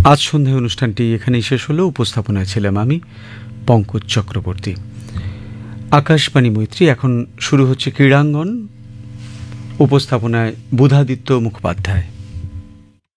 আজ সন্ধ্যায় অনুষ্ঠানটি এখানেই শেষ হলো। উপস্থাপনায় ছিলাম আমি, পঙ্কজ চক্রবর্তী। আকাশবাণী মৈত্রী, এখন শুরু হচ্ছে ক্রীড়াঙ্গন। উপস্থাপনায় বুধাদিত্য মুখোপাধ্যায়।